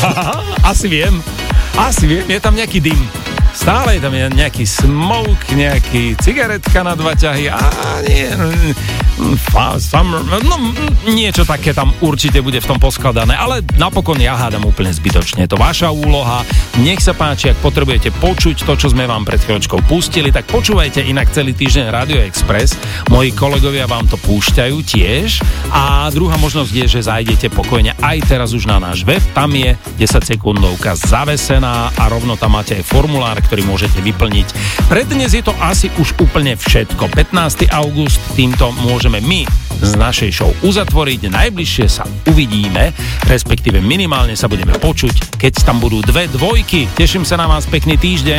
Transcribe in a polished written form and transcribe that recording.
Asi viem, je tam nejaký dym. Stále je tam nejaký smoke, nejaký cigaretka na 2 ťahy a nie, niečo také tam určite bude v tom poskladané, ale napokon ja hádam úplne zbytočne. To vaša úloha, nech sa páči, ak potrebujete počuť to, čo sme vám pred chvíľočkou pustili, tak počúvajte inak celý týždeň Radio Express, moji kolegovia vám to púšťajú tiež a druhá možnosť je, že zájdete pokojne aj teraz už na náš web, tam je 10 sekundovka zavesená a rovno tam máte aj formulár, ktorý môžete vyplniť. Pre dnes je to asi už úplne všetko. 15. august týmto môžeme my z našej show uzatvoriť. Najbližšie sa uvidíme, respektíve minimálne sa budeme počuť, keď tam budú 2 dvojky. Teším sa na vás, pekný týždeň.